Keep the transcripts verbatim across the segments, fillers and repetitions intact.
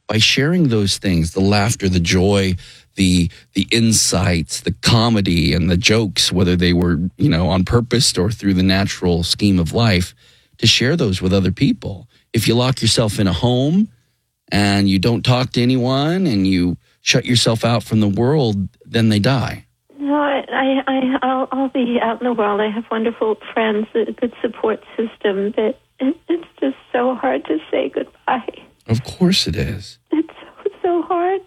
by sharing those things, the laughter, the joy, the the insights, the comedy and the jokes, whether they were, you know, on purpose or through the natural scheme of life, to share those with other people. If you lock yourself in a home and you don't talk to anyone and you shut yourself out from the world, then they die. No, I, I, I I'll, I'll be out in the world. I have wonderful friends, a good support system, but it, it's just so hard to say goodbye. Of course it is. It's so, so hard.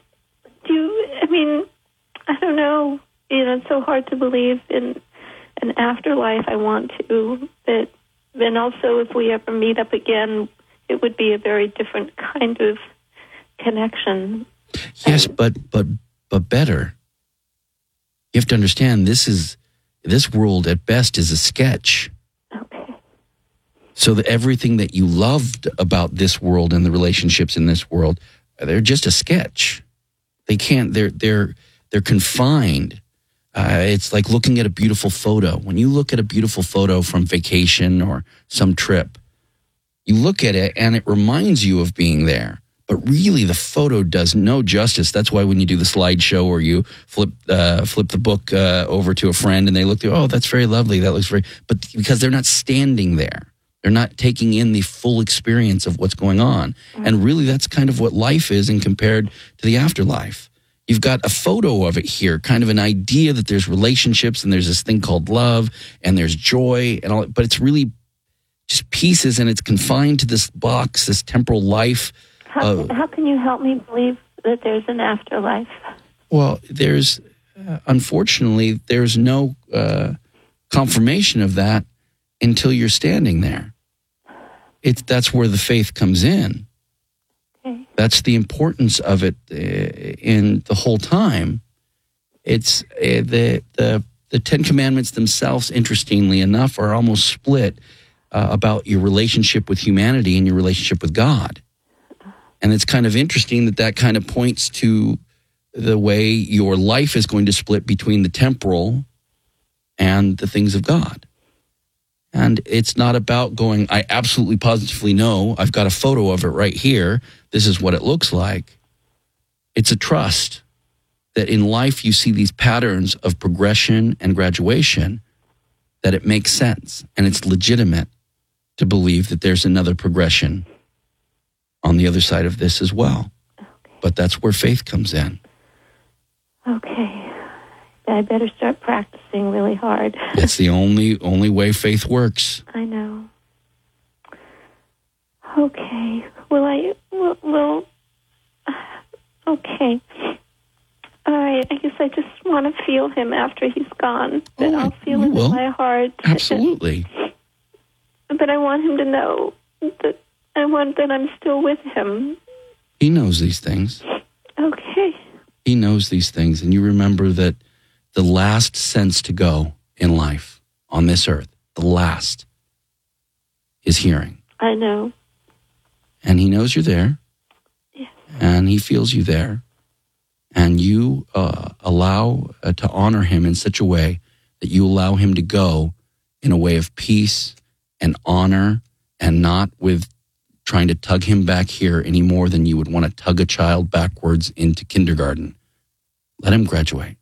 Do you, I mean, I don't know. You know, it's so hard to believe in an afterlife. I want to, but then also if we ever meet up again, it would be a very different kind of connection. Yes, and, but but but better. You have to understand, this is this world at best is a sketch. Okay. So that everything that you loved about this world and the relationships in this world, they're just a sketch. They can't. They're they're they're confined. Uh, it's like looking at a beautiful photo. When you look at a beautiful photo from vacation or some trip, you look at it and it reminds you of being there. But really, the photo does no justice. That's why when you do the slideshow or you flip uh, flip the book uh, over to a friend and they look through, oh, that's very lovely. That looks very, but because they're not standing there, they're not taking in the full experience of what's going on. Mm-hmm. And really, that's kind of what life is, and compared to the afterlife. You've got a photo of it here, kind of an idea that there's relationships and there's this thing called love and there's joy and all, but it's really just pieces and it's confined to this box, this temporal life. How, uh, how can you help me believe that there's an afterlife? Well, there's, uh, unfortunately, there's no uh, confirmation of that until you're standing there. It's, that's where the faith comes in. Okay. That's the importance of it uh, in the whole time. It's uh, the, the, the Ten Commandments themselves, interestingly enough, are almost split uh, about your relationship with humanity and your relationship with God. And it's kind of interesting that that kind of points to the way your life is going to split between the temporal and the things of God. And it's not about going, I absolutely positively know, I've got a photo of it right here, this is what it looks like. It's a trust that in life you see these patterns of progression and graduation, that it makes sense and it's legitimate to believe that there's another progression on the other side of this as well. Okay. But that's where faith comes in. Okay. I better start practicing really hard. That's the only only way faith works. I know. Okay. Well, I... Well, well okay. All right. I guess I just want to feel him after he's gone. But oh, I'll feel him in my heart. Absolutely. But I want him to know that I want that I'm still with him. He knows these things. Okay. He knows these things. And you remember that the last sense to go in life on this earth, the last, is hearing. I know. And he knows you're there. Yes. And he feels you there. And you uh, allow uh, to honor him in such a way that you allow him to go in a way of peace and honor, and not with trying to tug him back here any more than you would want to tug a child backwards into kindergarten. Let him graduate.